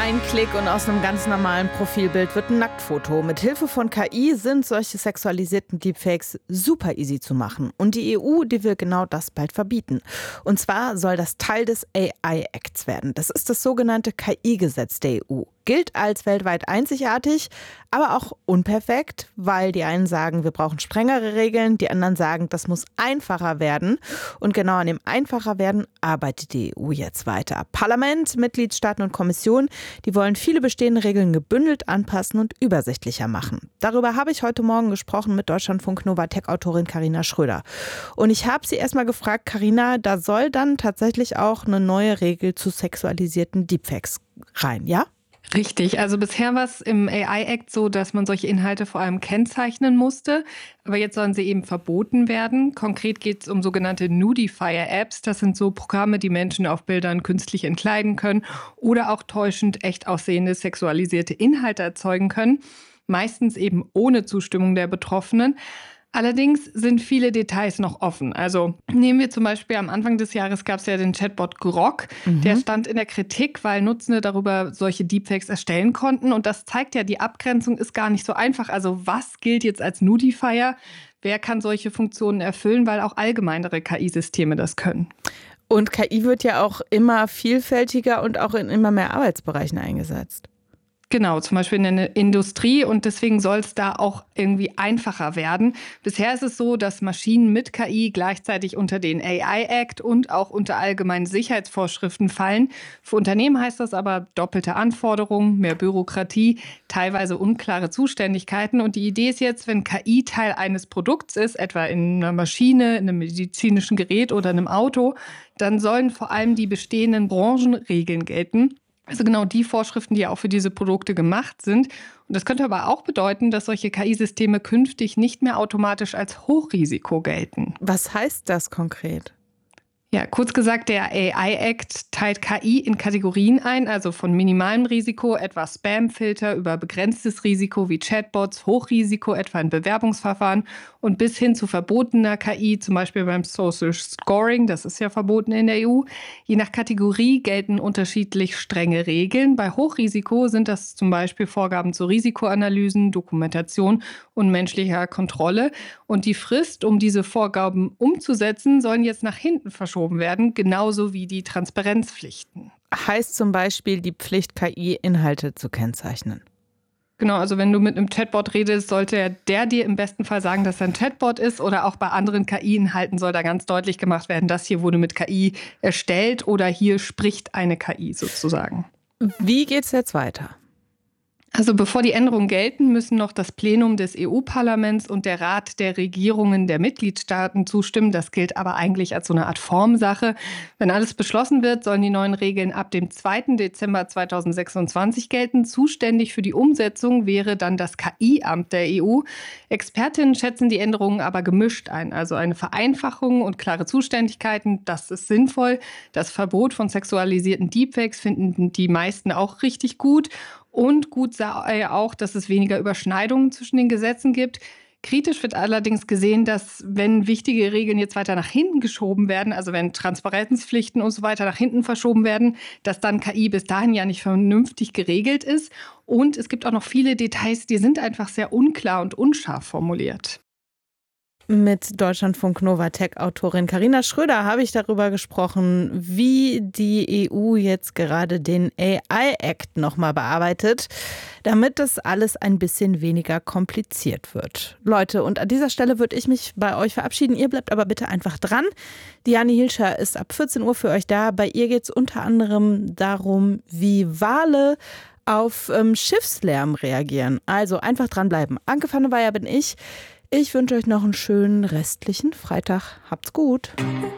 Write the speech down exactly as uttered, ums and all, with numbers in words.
Ein Klick und aus einem ganz normalen Profilbild wird ein Nacktfoto. Mit Hilfe von K I sind solche sexualisierten Deepfakes super easy zu machen. Und die E U, die will genau das bald verbieten. Und zwar soll das Teil des A I-Acts werden. Das ist das sogenannte K I-Gesetz der E U. Gilt als weltweit einzigartig, aber auch unperfekt, weil die einen sagen, wir brauchen strengere Regeln, die anderen sagen, das muss einfacher werden. Und genau an dem einfacher werden arbeitet die E U jetzt weiter. Parlament, Mitgliedstaaten und Kommission, die wollen viele bestehende Regeln gebündelt anpassen und übersichtlicher machen. Darüber habe ich heute Morgen gesprochen mit Deutschlandfunk Novatec-Autorin Carina Schröder. Und ich habe sie erstmal gefragt, Carina, da soll dann tatsächlich auch eine neue Regel zu sexualisierten Deepfakes rein, ja? Richtig, also bisher war es im A I-Act so, dass man solche Inhalte vor allem kennzeichnen musste, aber jetzt sollen sie eben verboten werden. Konkret geht es um sogenannte Nudifier-Apps. Das sind so Programme, die Menschen auf Bildern künstlich entkleiden können oder auch täuschend echt aussehende sexualisierte Inhalte erzeugen können, meistens eben ohne Zustimmung der Betroffenen. Allerdings sind viele Details noch offen. Also nehmen wir zum Beispiel am Anfang des Jahres gab es ja den Chatbot Grok. Mhm. Der stand in der Kritik, weil Nutzende darüber solche Deepfakes erstellen konnten. Und das zeigt ja, die Abgrenzung ist gar nicht so einfach. Also was gilt jetzt als Nudifier? Wer kann solche Funktionen erfüllen? Weil auch allgemeinere K I-Systeme das können. Und K I wird ja auch immer vielfältiger und auch in immer mehr Arbeitsbereichen eingesetzt. Genau, zum Beispiel in der Industrie, und deswegen soll es da auch irgendwie einfacher werden. Bisher ist es so, dass Maschinen mit K I gleichzeitig unter den A I-Act und auch unter allgemeinen Sicherheitsvorschriften fallen. Für Unternehmen heißt das aber doppelte Anforderungen, mehr Bürokratie, teilweise unklare Zuständigkeiten. Und die Idee ist jetzt, wenn K I Teil eines Produkts ist, etwa in einer Maschine, in einem medizinischen Gerät oder einem Auto, dann sollen vor allem die bestehenden Branchenregeln gelten. Also genau die Vorschriften, die ja auch für diese Produkte gemacht sind. Und das könnte aber auch bedeuten, dass solche K I-Systeme künftig nicht mehr automatisch als Hochrisiko gelten. Was heißt das konkret? Ja, kurz gesagt, der A I-Act teilt K I in Kategorien ein, also von minimalem Risiko, etwa Spamfilter, über begrenztes Risiko wie Chatbots, Hochrisiko, etwa in Bewerbungsverfahren, und bis hin zu verbotener K I, zum Beispiel beim Social Scoring, das ist ja verboten in der E U. Je nach Kategorie gelten unterschiedlich strenge Regeln. Bei Hochrisiko sind das zum Beispiel Vorgaben zu Risikoanalysen, Dokumentation und menschlicher Kontrolle. Und die Frist, um diese Vorgaben umzusetzen, sollen jetzt nach hinten verschoben werden, genauso wie die Transparenzpflichten. Heißt zum Beispiel die Pflicht, K I-Inhalte zu kennzeichnen? Genau, also wenn du mit einem Chatbot redest, sollte der dir im besten Fall sagen, dass er ein Chatbot ist, oder auch bei anderen K I-Inhalten soll da ganz deutlich gemacht werden, das hier wurde mit K I erstellt oder hier spricht eine K I sozusagen. Wie geht's jetzt weiter? Also bevor die Änderungen gelten, müssen noch das Plenum des E U-Parlaments und der Rat der Regierungen der Mitgliedstaaten zustimmen. Das gilt aber eigentlich als so eine Art Formsache. Wenn alles beschlossen wird, sollen die neuen Regeln ab dem zweiten Dezember zweitausendsechsundzwanzig gelten. Zuständig für die Umsetzung wäre dann das K I-Amt der E U. Expertinnen schätzen die Änderungen aber gemischt ein. Also eine Vereinfachung und klare Zuständigkeiten, das ist sinnvoll. Das Verbot von sexualisierten Deepfakes finden die meisten auch richtig gut. Und gut sei auch, dass es weniger Überschneidungen zwischen den Gesetzen gibt. Kritisch wird allerdings gesehen, dass wenn wichtige Regeln jetzt weiter nach hinten geschoben werden, also wenn Transparenzpflichten und so weiter nach hinten verschoben werden, dass dann K I bis dahin ja nicht vernünftig geregelt ist. Und es gibt auch noch viele Details, die sind einfach sehr unklar und unscharf formuliert. Mit Deutschlandfunk Novatec-Autorin Carina Schröder habe ich darüber gesprochen, wie die E U jetzt gerade den A I-Act nochmal bearbeitet, damit das alles ein bisschen weniger kompliziert wird. Leute, und an dieser Stelle würde ich mich bei euch verabschieden. Ihr bleibt aber bitte einfach dran. Diane Hilscher ist ab vierzehn Uhr für euch da. Bei ihr geht es unter anderem darum, wie Wale auf ähm, Schiffslärm reagieren. Also einfach dranbleiben. Anke van der Weyer bin ich. Ich wünsche euch noch einen schönen restlichen Freitag. Habt's gut.